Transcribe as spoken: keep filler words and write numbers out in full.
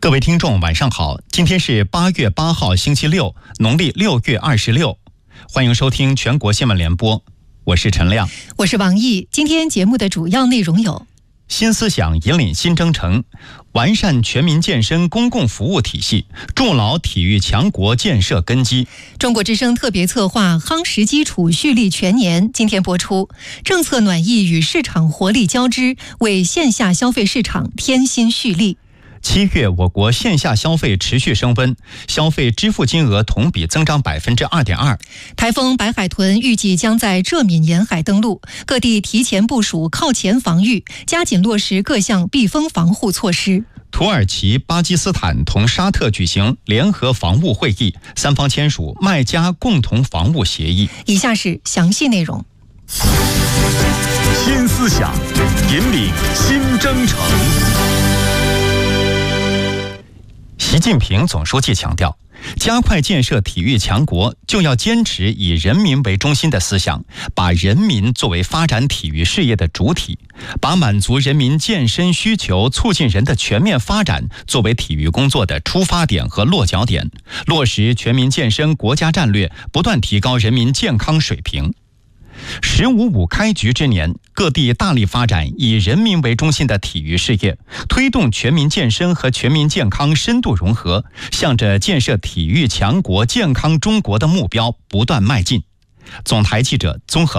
各位听众晚上好，今天是八月八号星期六，农历六月二十六，欢迎收听全国新闻联播，我是陈亮， 我是王毅。今天节目的主要内容有： 新思想引领新征程，完善全民健身公共服务体系，筑牢体育强国建设根基。 中国之声特别策划夯实基础蓄力全年今天播出，政策暖意与市场活力交织，为线下消费市场添新蓄力。 七月，我国线下消费持续升温，消费支付金额同比增长百分之二点二。 台风白海豚预计将在浙闽沿海登陆，各地提前部署靠前防御，加紧落实各项避风防护措施。 土耳其、巴基斯坦同沙特举行联合防务会议，三方签署麦加共同防务协议。 以下是详细内容。 新思想引领新征程。 习近平总书记强调，加快建设体育强国，就要坚持以人民为中心的思想，把人民作为发展体育事业的主体，把满足人民健身需求、促进人的全面发展作为体育工作的出发点和落脚点，落实全民健身国家战略，不断提高人民健康水平。十五五开局之年，各地大力发展以人民为中心的体育事业，推动全民健身和全民健康深度融合，向着建设体育强国、健康中国的目标不断迈进。总台记者综合